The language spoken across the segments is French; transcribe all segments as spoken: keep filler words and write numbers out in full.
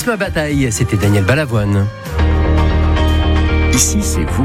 Tourisme à Bataille, c'était Daniel Balavoine. Ici, c'est vous.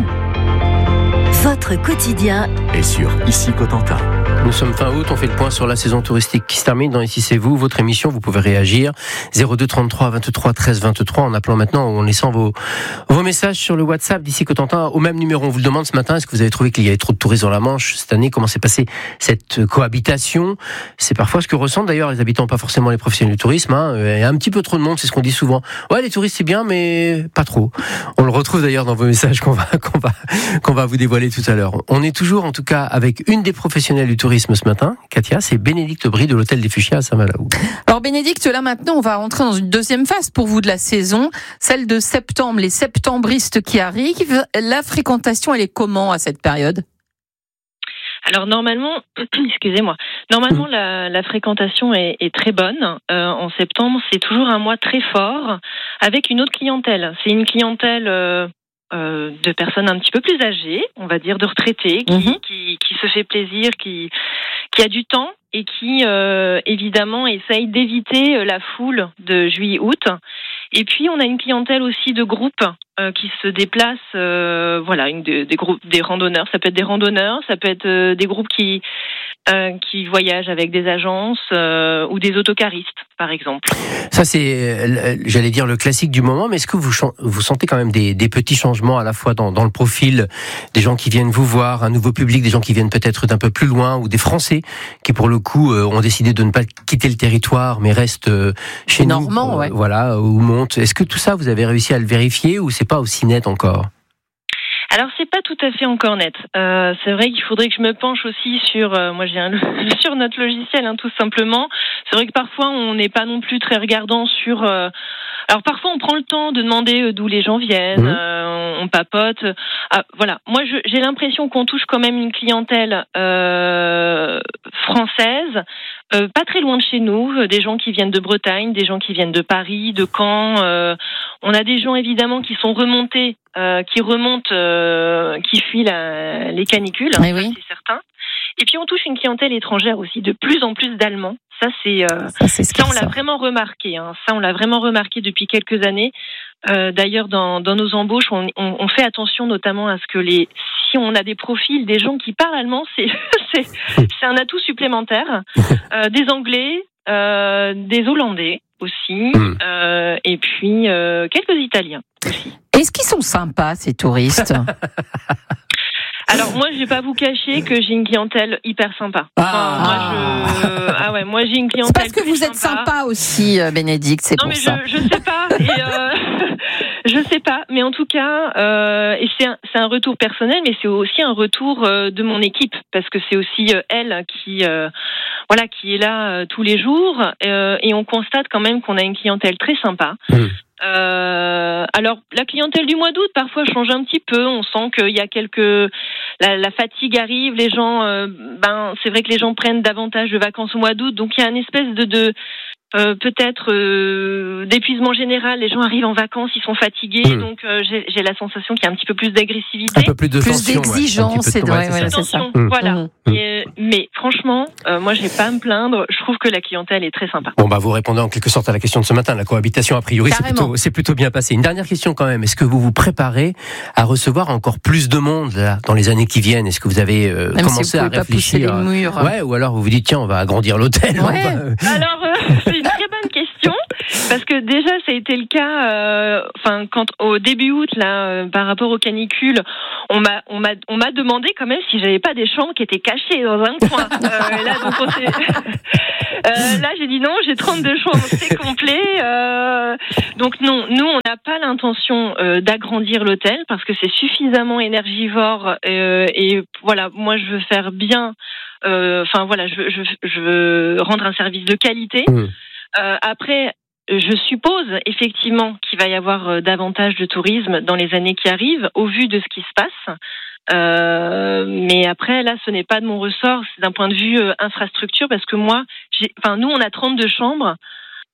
Votre quotidien Et sur Ici Cotentin. Nous sommes fin août, on fait le point sur la saison touristique qui se termine dans Ici c'est vous, votre émission, vous pouvez réagir zéro deux trente-trois vingt-trois treize vingt-trois en appelant maintenant ou en laissant vos, vos messages sur le WhatsApp d'Ici Cotentin au même numéro. On vous le demande ce matin, est-ce que vous avez trouvé qu'il y avait trop de touristes dans la Manche cette année? Comment s'est passée cette cohabitation? C'est parfois ce que ressentent d'ailleurs les habitants, pas forcément les professionnels du tourisme, hein. Il y a un petit peu trop de monde, c'est ce qu'on dit souvent. Ouais, les touristes c'est bien mais pas trop. On le retrouve d'ailleurs dans vos messages qu'on va, qu'on va, qu'on va vous dévoiler tout à l'heure. On est toujours en tout cas avec une des professionnelles du tourisme ce matin, Katia, c'est Bénédicte Brie de l'hôtel des Fuchsias à Saint-Malo. Alors Bénédicte, là maintenant on va entrer dans une deuxième phase pour vous de la saison, celle de septembre, les septembristes qui arrivent. La fréquentation elle est comment à cette période? Alors normalement, excusez-moi, normalement la, la fréquentation est, est très bonne. Euh, en septembre, c'est toujours un mois très fort avec une autre clientèle. C'est une clientèle euh, euh, de personnes un petit peu plus âgées, on va dire de retraités, qui, mm-hmm. qui, qui se fait plaisir, qui, qui a du temps et qui euh, évidemment essaye d'éviter la foule de juillet-août. Et puis on a une clientèle aussi de groupes euh, qui se déplacent, euh, voilà, une, des, des groupes, des randonneurs. Ça peut être des randonneurs, ça peut être euh, des groupes qui euh, qui voyagent avec des agences euh, ou des autocaristes, par exemple. Ça c'est, j'allais dire le classique du moment. Mais est-ce que vous vous sentez quand même des, des petits changements à la fois dans, dans le profil des gens qui viennent vous voir, un nouveau public, des gens qui viennent peut-être d'un peu plus loin, ou des Français qui pour le coup euh, ont décidé de ne pas quitter le territoire mais restent euh, chez Normand, nous, euh, ouais. voilà, ou montent. Est-ce que tout ça vous avez réussi à le vérifier ou c'est pas aussi net encore? Alors c'est pas tout à fait encore net. Euh, c'est vrai qu'il faudrait que je me penche aussi sur, euh, moi j'ai un sur notre logiciel, hein, tout simplement. C'est vrai que parfois on n'est pas non plus très regardant sur. Euh, alors parfois on prend le temps de demander d'où les gens viennent, mmh. euh, on papote. Ah, voilà. Moi je, j'ai l'impression qu'on touche quand même une clientèle euh, française, euh, pas très loin de chez nous, des gens qui viennent de Bretagne, des gens qui viennent de Paris, de Caen. Euh, on a des gens évidemment qui sont remontés. Euh, qui remontent, euh, qui fuient la, les canicules, hein, oui. c'est certain. Et puis on touche une clientèle étrangère aussi, de plus en plus d'Allemands. Ça, c'est, euh, ça, c'est ça on l'a ça. vraiment remarqué. Hein. Ça, on l'a vraiment remarqué depuis quelques années. Euh, d'ailleurs, dans, dans nos embauches, on, on, on fait attention notamment à ce que les, si on a des profils, des gens qui parlent allemand, c'est, c'est, c'est un atout supplémentaire. Euh, des Anglais, euh, des Hollandais aussi, euh, et puis euh, quelques Italiens aussi. Est-ce qu'ils sont sympas, ces touristes? Alors moi, je vais pas vous cacher que j'ai une clientèle hyper sympa. Enfin, ah. moi, je... ah ouais, moi j'ai une clientèle. C'est parce que vous êtes sympa, sympa aussi, Bénédicte, c'est non, pour mais ça. Je, je sais pas. Et euh... je sais pas, mais en tout cas, euh, et c'est un, c'est un retour personnel, mais c'est aussi un retour euh, de mon équipe, parce que c'est aussi euh, elle qui, euh, voilà, qui est là euh, tous les jours, euh, et on constate quand même qu'on a une clientèle très sympa. Mmh. Euh, alors la clientèle du mois d'août parfois change un petit peu, on sent qu'il y a quelques la, la fatigue arrive, les gens euh, ben c'est vrai que les gens prennent davantage de vacances au mois d'août, donc il y a une espèce de, de Euh, peut-être euh, d'épuisement général, les gens arrivent en vacances, ils sont fatigués, mmh. donc euh, j'ai, j'ai la sensation qu'il y a un petit peu plus d'agressivité, un peu plus de plus tension, d'exigence, ouais, c'est vrai, ouais, ouais, c'est ça. Mmh. Voilà. Mmh. Et, mais franchement, euh, moi j'ai pas à me plaindre. Je trouve que la clientèle est très sympa. Bon bah vous répondez en quelque sorte à la question de ce matin. La cohabitation a priori c'est plutôt, c'est plutôt bien passé. Une dernière question quand même. Est-ce que vous vous préparez à recevoir encore plus de monde là dans les années qui viennent? Est-ce que vous avez euh, commencé si vous à réfléchir pas pousser les murs. Ouais, ou alors vous vous dites tiens on va agrandir l'hôtel. Ouais. Va... Alors euh, c'est une très bonne question. Parce que déjà, ça a été le cas. Euh, enfin, quand au début août, là, euh, par rapport aux canicules, on m'a, on m'a, on m'a demandé quand même si j'avais pas des chambres qui étaient cachées dans un coin. Euh, là, donc on s'est... euh, là, j'ai dit non, j'ai trente-deux chambres, c'est complet. Euh, donc non, nous, on n'a pas l'intention euh, d'agrandir l'hôtel parce que c'est suffisamment énergivore. Euh, et voilà, moi, je veux faire bien. Enfin euh, voilà, je veux, je, je veux rendre un service de qualité. Mmh. Euh, après, je suppose effectivement qu'il va y avoir euh, davantage de tourisme dans les années qui arrivent, au vu de ce qui se passe. Euh, mais après, là, ce n'est pas de mon ressort, c'est d'un point de vue euh, infrastructure, parce que moi, j'ai, enfin, nous, on a trente-deux chambres.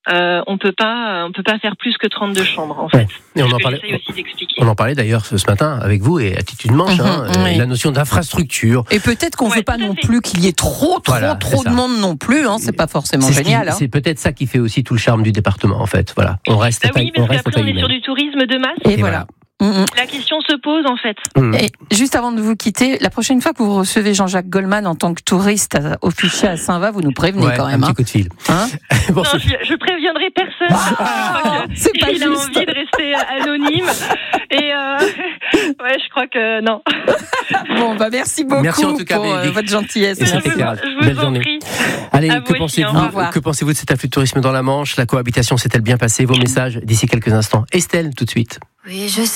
euh, on peut pas, on peut pas faire plus que trente-deux chambres en fait. Ouais. Et on Ce en que parlait. j'essaye aussi d'expliquer. On en parlait d'ailleurs ce matin avec vous et Attitude Manche, Mhm, hein, oui. la notion d'infrastructure. Et peut-être qu'on Ouais, veut pas tout à non fait. plus qu'il y ait trop, trop, Voilà, trop c'est de ça. monde non plus. Hein, c'est pas forcément C'est ce qui- génial. hein. C'est peut-être ça qui fait aussi tout le charme du département en fait. Voilà, on reste Bah à taille, oui, on parce reste à qu'après on taille est sur humaine. du tourisme de masse. Et, Et voilà. Mm, La question se pose en fait. Mmh. Et juste avant de vous quitter, la prochaine fois que vous recevez Jean-Jacques Goldman en tant que touriste à- officier à Saint-Va, vous nous prévenez Ouais, quand un même. petit Hein. coup de fil. Hein Bon, Non, c'est- je, je préviendrai personne. Je crois que c'est pas il a juste. envie de rester anonyme. Et euh, ouais, je crois que non. Bon, bah merci beaucoup Merci en tout cas, pour euh, Bénédicte. votre gentillesse. Et Je c'était vous, éclairage. je vous Belle en journée. prie. Allez, À que vous aussi, pensez-vous au revoir. que pensez-vous de cet afflux de tourisme dans la Manche? La cohabitation s'est-elle bien passée? Vos messages d'ici quelques instants. Estelle, tout de suite. Oui, je